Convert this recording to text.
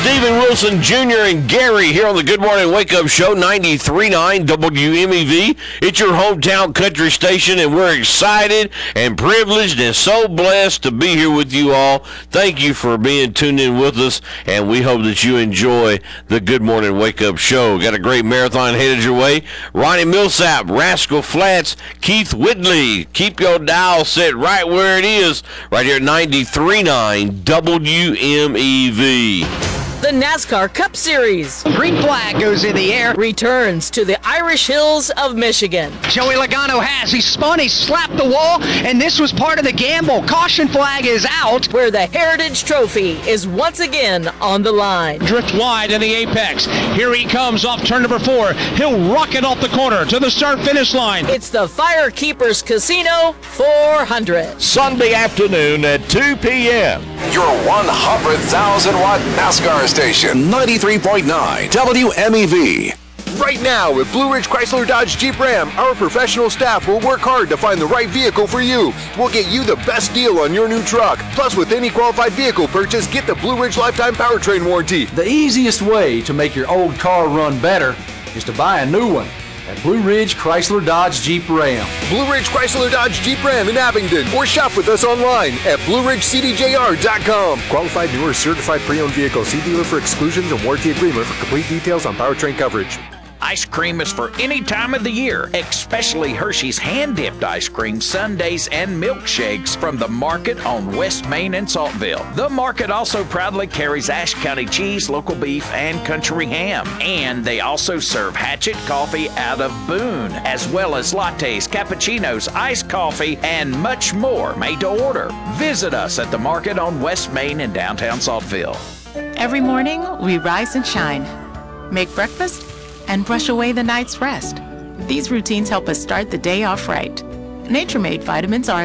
Stephen Wilson Jr. and Gary here on the Good Morning Wake Up Show, 93.9 WMEV. It's your hometown country station, and we're excited and privileged and so blessed to be here with you all. Thank you for being tuned in with us, and we hope that you enjoy the Good Morning Wake Up Show. Got a great marathon headed your way. Ronnie Millsap, Rascal Flats, Keith Whitley. Keep your dial set right where it is, right here at 93.9 WMEV. The NASCAR Cup Series. Green flag goes in the air. Returns to the Irish Hills of Michigan. Joey Logano has. He spun, he slapped the wall, and this was part of the gamble. Caution flag is out. Where the Heritage Trophy is once again on the line. Drift wide in the apex. Here he comes off turn number 4. He'll rocket off the corner to the start-finish line. It's the Firekeepers Casino 400. Sunday afternoon at 2 p.m. Your 100,000-watt NASCAR station, 93.9 WMEV. Right now at Blue Ridge Chrysler Dodge Jeep Ram, our professional staff will work hard to find the right vehicle for you. We'll get you the best deal on your new truck. Plus, with any qualified vehicle purchase, get the Blue Ridge Lifetime Powertrain Warranty. The easiest way to make your old car run better is to buy a new one at Blue Ridge Chrysler Dodge Jeep Ram. Blue Ridge Chrysler Dodge Jeep Ram in Abingdon, or shop with us online at BlueRidgeCDJR.com. Qualified newer certified pre-owned vehicle. See dealer for exclusions and warranty agreement for complete details on powertrain coverage. Ice cream is for any time of the year, especially Hershey's hand-dipped ice cream, sundaes, and milkshakes from the Market on West Main in Saltville. The Market also proudly carries Ashe County cheese, local beef, and country ham. And they also serve Hatchet Coffee out of Boone, as well as lattes, cappuccinos, iced coffee, and much more made to order. Visit us at the Market on West Main in downtown Saltville. Every morning, we rise and shine, make breakfast, and brush away the night's rest. These routines help us start the day off right. Nature-Made vitamins are